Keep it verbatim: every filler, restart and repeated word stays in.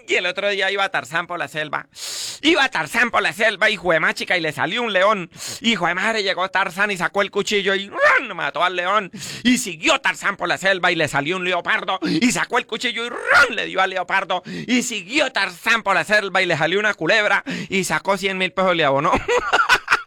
Y el otro día iba Tarzán por la selva. Iba Tarzán por la selva, hijo de machica, y le salió un león. Hijo de madre, llegó Tarzán y sacó el cuchillo y ¡ran! Mató al león. Y siguió Tarzán por la selva y le salió un leopardo. Y sacó el cuchillo y ¡ran! Le dio al leopardo. Y siguió Tarzán por la selva y le salió una culebra. Y sacó cien mil pesos y le abonó.